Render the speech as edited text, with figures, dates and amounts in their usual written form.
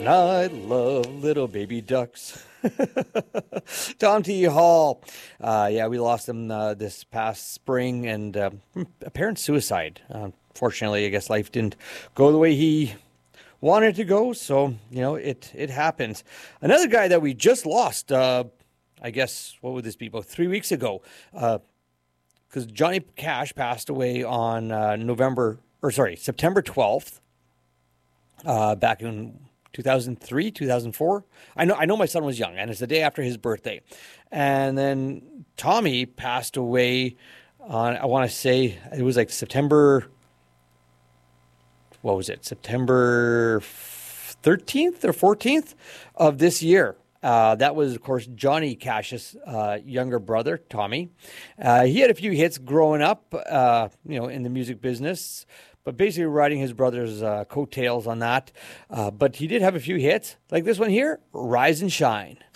I love little baby ducks. Tom T. Hall. Yeah, we lost him this past spring and apparent suicide. Fortunately, I guess life didn't go the way he wanted it to go. So, it happens. Another guy that we just lost, I guess, what would this be, about 3 weeks ago? Because Johnny Cash passed away on September 12th, back in 2003, 2004. I know my son was young, and it's the day after his birthday. And then Tommy passed away on, I want to say, it was like September, what was it? September 13th or 14th of this year. That was, of course, Johnny Cash's younger brother, Tommy. He had a few hits growing up, in the music business, but basically riding his brother's coattails on that. But he did have a few hits, like this one here, Rise and Shine.